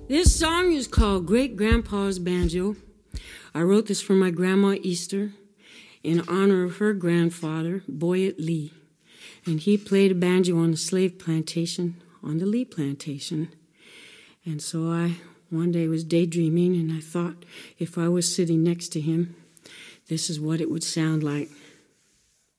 This song is called Great Grandpa's Banjo. I wrote this for my grandma Easter in honor of her grandfather, Boyett Lee. And he played a banjo on the slave plantation, on the Lee plantation. And so I one day was daydreaming, and I thought if I was sitting next to him, this is what it would sound like.